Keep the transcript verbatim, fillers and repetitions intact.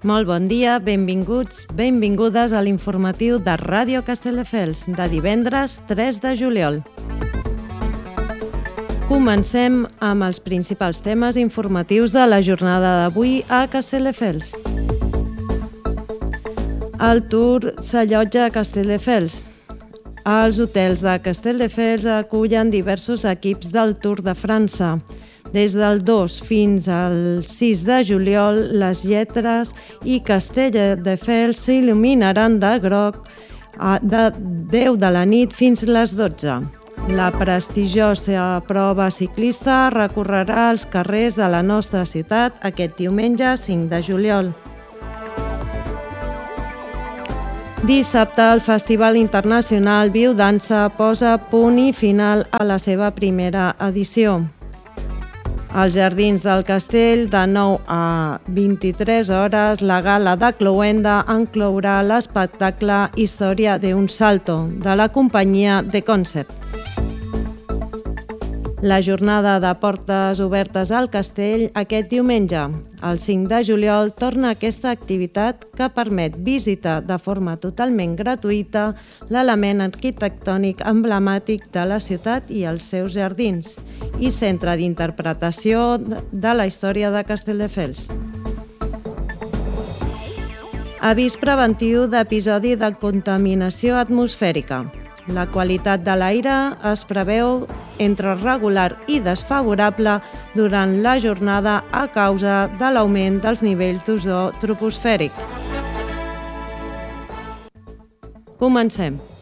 Molt bon dia, benvinguts, benvingudes a l'informatiu de Ràdio Castelldefels de divendres tres de juliol. Comencem amb els principals temes informatius de la jornada d'avui a Castelldefels. El Tour s'allotja a Castelldefels. Els hotels de Castelldefels acullen diversos equips del Tour de França. Des del dos fins al sis de juliol, les lletres i Castelldefels s'il·luminaran de groc de deu de la nit fins les dotze. La prestigiosa prova ciclista recorrerà els carrers de la nostra ciutat aquest diumenge cinc de juliol. Dissabte, el Festival Internacional Viu Dansa posa punt i final a la seva primera edició. Als Jardins del Castell, de nou a vint-i-tres hores, la gala de cloenda inclourà l'espectacle Història d'un salto, de la companyia The Concept. La jornada de portes obertes al castell aquest diumenge. El cinc de juliol torna aquesta activitat que permet visitar de forma totalment gratuïta l'element arquitectònic emblemàtic de la ciutat i els seus jardins i centre d'interpretació de la història de Castelldefels. Avís preventiu d'episodi de contaminació atmosfèrica. La qualitat de l'aire es preveu entre regular i desfavorable durant la jornada a causa de l'augment dels nivells d'ozó troposfèric. Comencem.